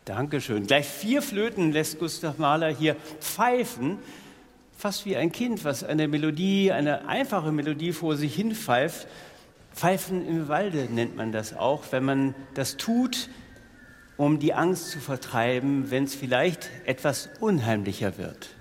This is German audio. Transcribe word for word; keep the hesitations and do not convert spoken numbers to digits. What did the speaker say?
Dankeschön. Gleich vier Flöten lässt Gustav Mahler hier pfeifen, fast wie ein Kind, was eine Melodie, eine einfache Melodie vor sich hin pfeift. Pfeifen im Walde nennt man das auch, wenn man das tut, um die Angst zu vertreiben, wenn es vielleicht etwas unheimlicher wird.